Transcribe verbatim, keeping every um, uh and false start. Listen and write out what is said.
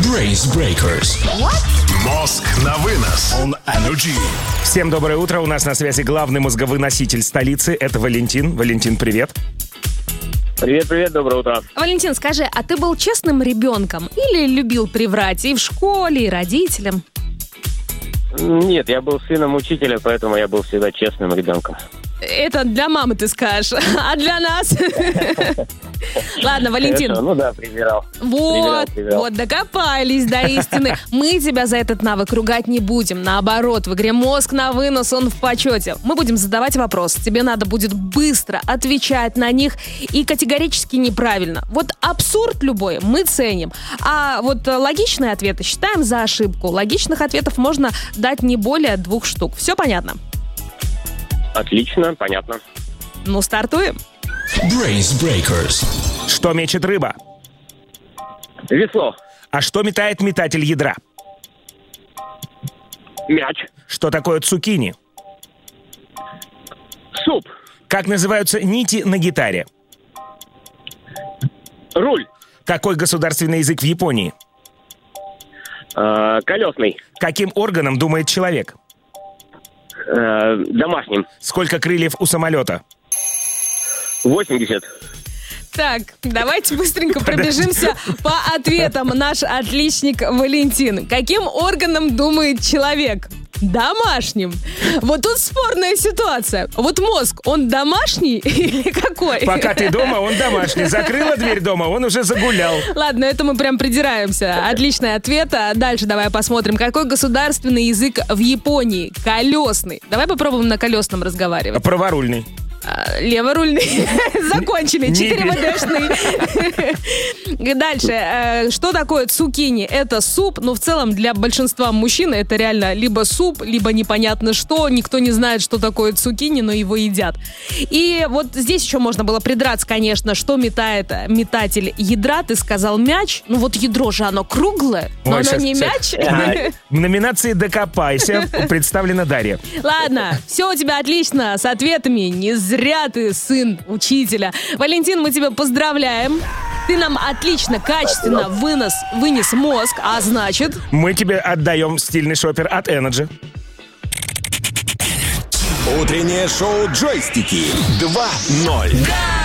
Brace Breakers. What? Мозг на вынос. On Energy. Всем доброе утро. У нас на связи главный мозговыноситель столицы. Это Валентин. Валентин, привет. Привет, привет, доброе утро. Валентин, скажи, а ты был честным ребенком или любил приврать и в школе, и родителям? Нет, я был сыном учителя, поэтому я был всегда честным ребенком. Это для мамы ты скажешь, а для нас? Ладно, Валентин. Хорошо, ну да, привирал. Вот, Привирал, привирал. вот, докопались до истины. Мы тебя за этот навык ругать не будем. Наоборот, в игре «Мозг на вынос» он в почете. Мы будем задавать вопросы. Тебе надо будет быстро отвечать на них и категорически неправильно. Вот абсурд любой мы ценим. А вот логичные ответы считаем за ошибку. Логичных ответов можно дать не более двух штук. Все понятно? Отлично, понятно. Ну, стартуем. Brace Breakers. Что мечет рыба? Весло. А что метает метатель ядра? Мяч. Что такое цукини? Суп. Как называются нити на гитаре? Руль. Какой государственный язык в Японии? Э, колесный. Каким органом думает человек? Э, домашним. Сколько крыльев у самолета? восемьдесят. Так, давайте быстренько пробежимся по ответам. Наш отличник Валентин. Каким органом думает человек? Домашним. Вот тут спорная ситуация. Вот мозг, он домашний или какой? Пока ты дома, он домашний. Закрыла дверь дома, он уже загулял. Ладно, это мы прям придираемся. Отличный ответ. А дальше давай посмотрим. Какой государственный язык в Японии? Колесный. Давай попробуем на колесном разговаривать. Праворульный. А, леворульный. Закончили. Четыре ВДшные. Дальше. Э, Что такое цукини? Это суп, но в целом для большинства мужчин это реально либо суп, либо непонятно что. Никто не знает, что такое цукини, но его едят. И вот здесь еще можно было придраться, конечно, что метает метатель ядра. Ты сказал мяч. Ну вот ядро же оно круглое, но Ой, оно щас, не щас. мяч. В номинации «Докопайся» представлена Дарья. Ладно, все у тебя отлично с ответами. Не зря ты сын учителя. Валентин, мы тебя поздравляем. Ты нам отлично, качественно вынос, вынес мозг, а значит... Мы тебе отдаем стильный шопер от Energy. Утреннее шоу «Джойстики». два ноль.